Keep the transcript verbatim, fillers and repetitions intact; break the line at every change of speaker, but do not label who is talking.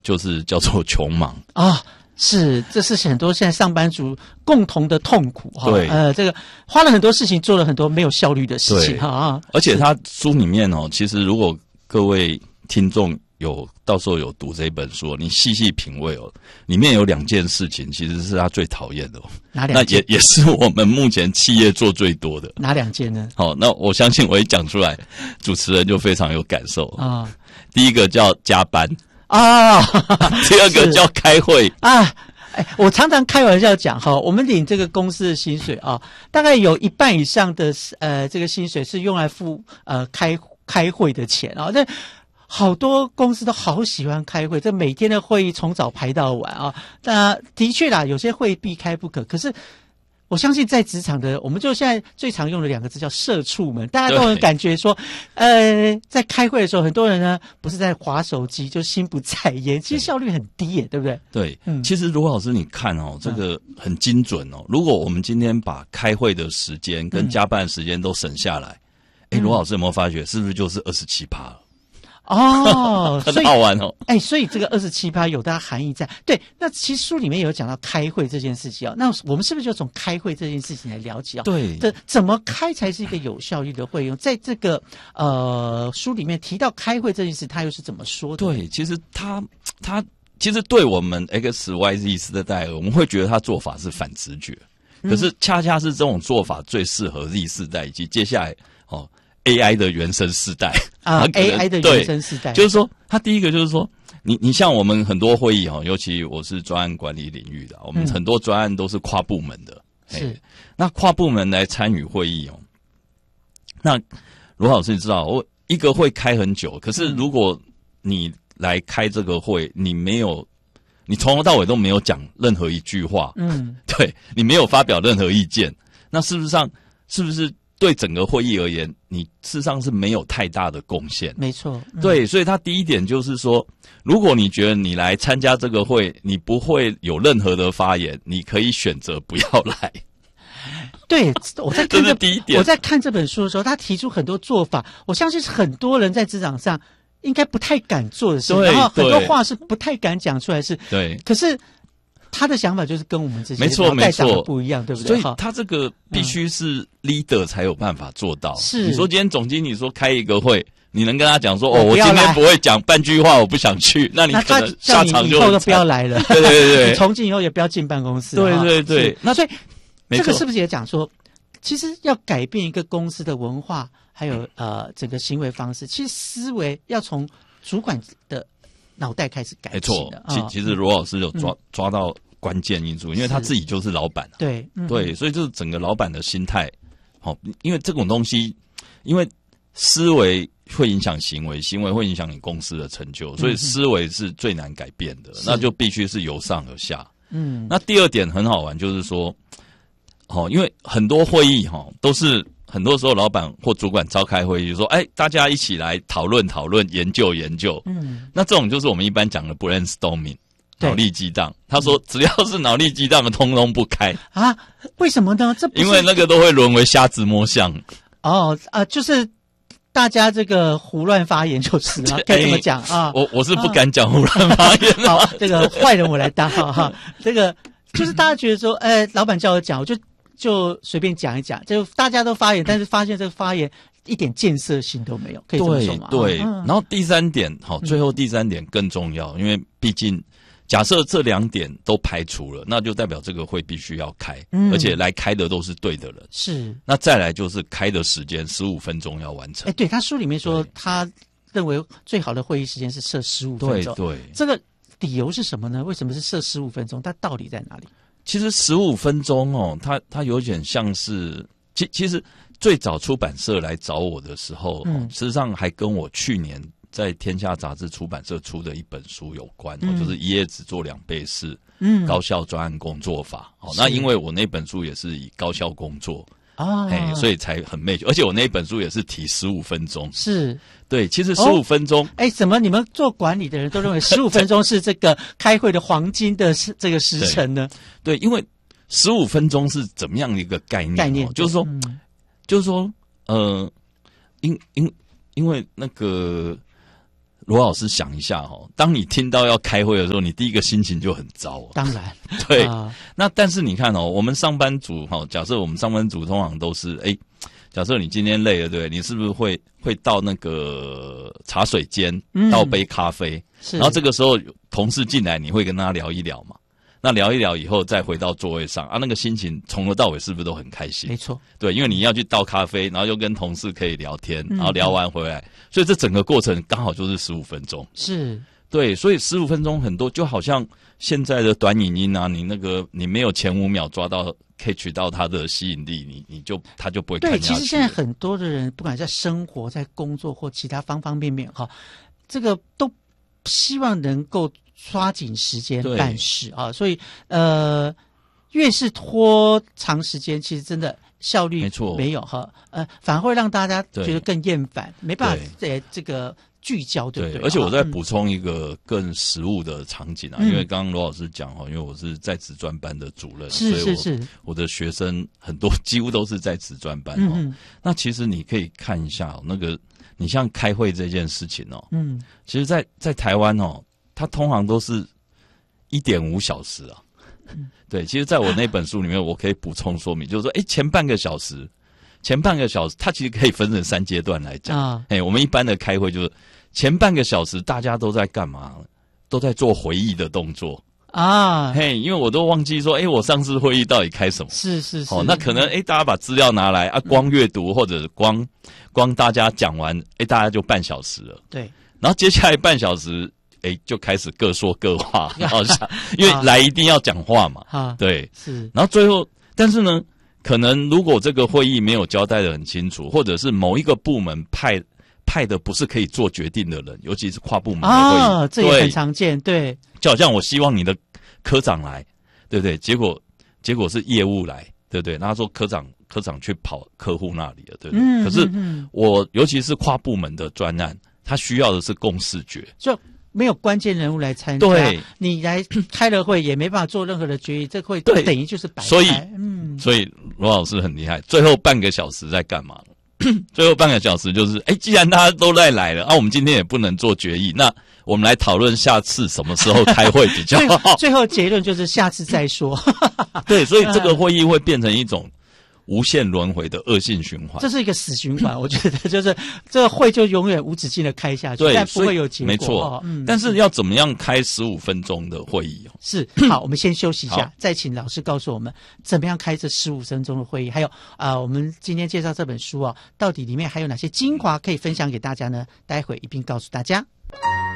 就是叫做穷忙
啊。是，这是很多现在上班族共同的痛苦哈。
对，
呃，这个花了很多事情，做了很多没有效率的事情哈啊。
而且他书里面哦，其实如果各位听众有到时候有读这本书，你细细品味哦，里面有两件事情其实是他最讨厌的哦。
哪两件？
那也也是我们目前企业做最多的。
哪两件呢？
好，那我相信我一讲出来，主持人就非常有感受
啊。
第一个叫加班。
啊，
第二个叫开会
啊，哎，我常常开玩笑讲哈，我们领这个公司的薪水啊，大概有一半以上的呃这个薪水是用来付呃开开会的钱啊。那好多公司都好喜欢开会，这每天的会议从早排到晚啊。那的确啦，有些会避开不可，可是。我相信在职场的，我们就现在最常用的两个字叫社畜们，大家都能感觉说，呃，在开会的时候，很多人呢不是在滑手机，就心不在焉，其实效率很低耶，对不对？
对，嗯，其实罗老师你看哦，这个很精准哦。如果我们今天把开会的时间跟加班的时间都省下来，哎、嗯，罗老师有没有发觉，是不是就是二十七趴了？
哦，
很好玩哦。
哎，所以这个二十七趴有它含义在。对，那其实书里面有讲到开会这件事情啊、哦，那我们是不是就从开会这件事情来了解啊、哦？
对，
这怎么开才是一个有效率的会用？在这个呃书里面提到开会这件事，他又是怎么说的？
对，其实他他其实对我们 X Y Z 世代，我们会觉得他做法是反直觉，可是恰恰是这种做法最适合 Z 世代以及接下来哦。A I 的原生世代
啊 ，A I 的原生世代，
就是说，他第一个就是说，你你像我们很多会议哈，尤其我是专案管理领域的，我们很多专案都是跨部门的，
是、嗯、
那跨部门来参与会议哦。那罗老师你知道，我一个会开很久，可是如果你来开这个会，你没有，你从头到尾都没有讲任何一句话，嗯，对你没有发表任何意见，那事实上是不是？对整个会议而言，你事实上是没有太大的贡献。
没错，嗯、
对，所以他第一点就是说，如果你觉得你来参加这个会，你不会有任何的发言，你可以选择不要来。
对，我在看这
第一点，
我在看这本书的时候，他提出很多做法，我相信是很多人在职场上应该不太敢做的事，然后很多话是不太敢讲出来的事。
对，
可是。他的想法就是跟我们这些
没错没错
不一样，对不对？
所以他这个必须是 leader 才有办法做到。
是、
嗯，你说今天总经理说开一个会，你能跟他讲说哦，我今天不会讲半句话，我不想去，那你可能下场就
以后都不要来了。
对对对，
你从今以后也不要进办公室。
对对对，
那所以这个是不是也讲说，其实要改变一个公司的文化，还有呃整个行为方式，其实思维要从主管的。脑袋开始改进的，
没错。其其实罗老师有抓、嗯、抓到关键因素，因为他自己就是老板、啊，
对、嗯、
对，所以就是整个老板的心态，好、哦，因为这种东西，因为思维会影响行为，行为会影响你公司的成就，所以思维是最难改变的，嗯、那就必须是由上而下。嗯，那第二点很好玩，就是说，哦，因为很多会议哈、哦、都是。很多时候，老板或主管召开会议，就说：“哎，大家一起来讨论讨论，研究研究。”嗯，那这种就是我们一般讲的 brainstorming， 脑力激荡。他说，只要是脑力激荡的，通通不开
啊？为什么呢？这不是
因为那个都会沦为瞎子摸象。
哦啊、呃，就是大家这个胡乱发言就是了，该怎么讲啊？
我我是不敢讲胡乱发言、啊。
好，这个坏人我来当哈哈。这个就是大家觉得说，哎，老板叫我讲，我就。就随便讲一讲，就大家都发言，但是发现这个发言一点建设性都没有，可以这么说吗？
对，对、
嗯。
然后第三点，好，最后第三点更重要，嗯、因为毕竟假设这两点都排除了，那就代表这个会必须要开，嗯、而且来开的都是对的人。
是。
那再来就是开的时间十五分钟要完成。
哎，对他书里面说，他认为最好的会议时间是设十五分钟。
对对。
这个理由是什么呢？为什么是设十五分钟？它到底在哪里？
其实十五分钟哦，它它有点像是，其其实最早出版社来找我的时候，嗯，事实上还跟我去年在天下杂志出版社出的一本书有关，嗯、就是一页只做两倍事，嗯，高效专案工作法。哦，那因为我那本书也是以高效工作。啊，哎，所以才很match，而且我那一本书也是提十五分钟，
是
对，其实十五分钟，
哎、哦，怎么你们做管理的人都认为十五分钟是这个开会的黄金的这个时辰呢？
对，对，因为十五分钟是怎么样的一个概念？概念、哦、就是说，嗯、就是说，呃，因因因为那个罗老师想一下哦，当你听到要开会的时候，你第一个心情就很糟、哦。
当然，
对。
呃、
那但是你看哦，我们上班族哈、哦，假设我们上班族通常都是哎，假设你今天累了，对不对？你是不是会会到那个茶水间倒杯咖啡？嗯、然后这个时候同事进来，你会跟他聊一聊嘛？那聊一聊以后，再回到座位上啊，那个心情从头到尾是不是都很开心？
没错，
对，因为你要去倒咖啡，然后又跟同事可以聊天，然后聊完回来，嗯、所以这整个过程刚好就是十五分钟。
是，
对，所以十五分钟很多，就好像现在的短影音啊，你那个你没有前五秒抓到 catch 到它的吸引力，你你就他就不会看下去。
对，其实现在很多的人，不管在生活、在工作或其他方方面面哈，这个都希望能够抓紧时间办事啊，所以呃，越是拖长时间，其实真的效率没有哈，呃，反而会让大家觉得更厌烦，没办法在这个聚焦，对不对？
对，而且我再补充一个更实务的场景啊，嗯、因为刚刚罗老师讲哈，因为我是在职专班的主任，
是是是，
我, 我的学生很多几乎都是在职专班哦。嗯、那其实你可以看一下、哦、那个，你像开会这件事情哦，嗯，其实在，在在台湾哦。它通常都是一点五小时啊，嗯、对。其实，在我那本书里面，我可以补充说明，就是说，哎，前半个小时，前半个小时，它其实可以分成三阶段来讲啊。哎，我们一般的开会就是前半个小时，大家都在干嘛？都在做回忆的动作啊。嘿，因为我都忘记说，哎，我上次会议到底开什么？
是是是。
哦，那可能哎，大家把资料拿来啊，光阅读或者光光大家讲完，哎，大家就半小时了。
对。
然后接下来半小时。哎，就开始各说各话，然后想，因为来一定要讲话嘛，啊、对，
是。
然后最后，但是呢，可能如果这个会议没有交代得很清楚，或者是某一个部门派派的不是可以做决定的人，尤其是跨部门的会议，
啊，这也很常见，对。
就好像我希望你的科长来，对不对？结果结果是业务来，对不对？然后他说科长科长去跑客户那里了，对不对？嗯、可是我尤其是跨部门的专案，他需要的是共识决，
就。没有关键人物来参加，
对，
你来开了会也没办法做任何的决议，这会等于就是白开。
所以，嗯，所以罗老师很厉害。最后半个小时在干嘛？最后半个小时就是，哎，既然大家都在来了，啊，我们今天也不能做决议，那我们来讨论下次什么时候开会比较好。
最后结论就是下次再说。
对，所以这个会议会变成一种无限轮回的恶性循环，
这是一个死循环。我觉得就是这个会就永远无止境的开下去，但不会有结果。
没错，
哦
嗯、但是要怎么样开十五分钟的会议？
是好，我们先休息一下，再请老师告诉我们怎么样开这十五分钟的会议。还有啊、呃，我们今天介绍这本书啊，到底里面还有哪些精华可以分享给大家呢？待会一并告诉大家。